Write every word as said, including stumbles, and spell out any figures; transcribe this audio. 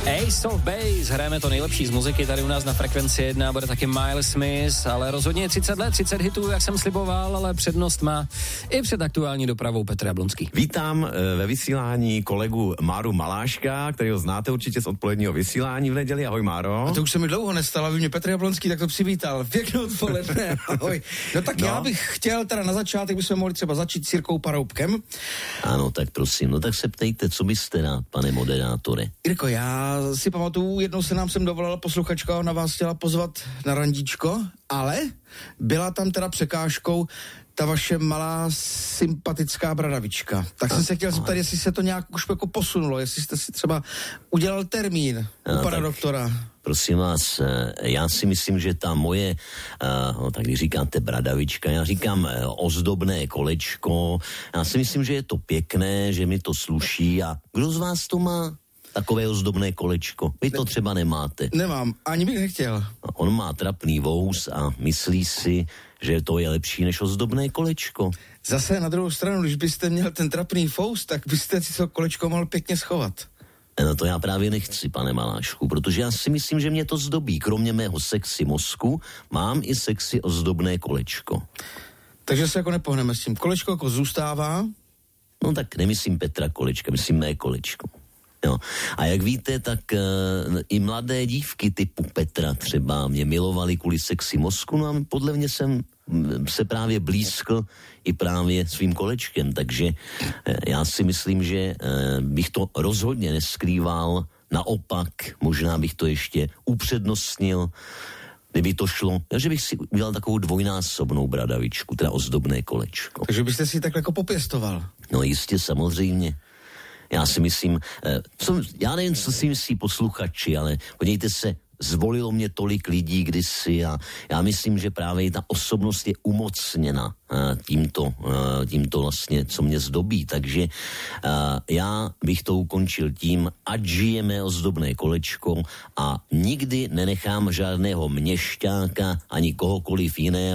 Ace of Base, hrajeme to nejlepší z muziky tady u nás na Frekvenci jedna, bude taky Miles Smith, ale rozhodně třicet let, třicet hitů, jak jsem sliboval, ale přednost má i před aktuální dopravou Petr Jablonský. Vítám ve vysílání kolegu Máru Maláška, kterého znáte určitě z odpoledního vysílání v neděli. Ahoj, Máro. A to už se mi dlouho nestalo, aby mě Petr Jablonský takto přivítal. Pěkné odpoledne, ahoj. No tak no. Já bych chtěl teda na začátek, bychom mohli třeba začít s Jirkou Paroubkem. Ano, tak prosím, no tak se ptejte, co byste rád, pane moderátore. Jirko, já si pamatuju, jednou se nám sem dovolala posluchačka, ona vás chtěla pozvat na randíčko, ale byla tam teda překážkou ta vaše malá sympatická bradavička. Tak jsem se chtěl zeptat, jestli se to nějak už jako posunulo, jestli jste si třeba udělal termín no, u pana doktora. Prosím vás, já si myslím, že ta moje, no tak když říkáte bradavička, já říkám ozdobné kolečko, já si myslím, že je to pěkné, že mi to sluší a kdo z vás to má? Takové ozdobné kolečko. Vy to třeba nemáte. Nemám, ani bych nechtěl. On má trapný vous a myslí si, že to je lepší než ozdobné kolečko. Zase na druhou stranu, když byste měl ten trapný vous, tak byste si to kolečko mohl pěkně schovat. No to já právě nechci, pane Malášku, protože já si myslím, že mě to zdobí. Kromě mého sexy mozku mám i sexy ozdobné kolečko. Takže se jako nepohneme s tím. Kolečko jako zůstává? No tak nemyslím Petra kolečka, myslím mé kolečko. Jo. A jak víte, tak uh, i mladé dívky typu Petra třeba mě milovaly kvůli sexy mozku, no a podle mě jsem se právě blízkl i právě svým kolečkem, takže uh, já si myslím, že uh, bych to rozhodně neskrýval, naopak možná bych to ještě upřednostnil, kdyby to šlo, že bych si udělal takovou dvojnásobnou bradavičku, teda ozdobné kolečko. Takže byste si tak jako popěstoval? No jistě, samozřejmě. Já si myslím, co, já nevím, co si myslí posluchači, ale podívejte se, zvolilo mě tolik lidí kdysi a já myslím, že právě ta osobnost je umocněna tímto, tímto vlastně, co mě zdobí, takže já bych to ukončil tím, ať žijeme ozdobné kolečko a nikdy nenechám žádného měšťáka ani kohokoliv jiného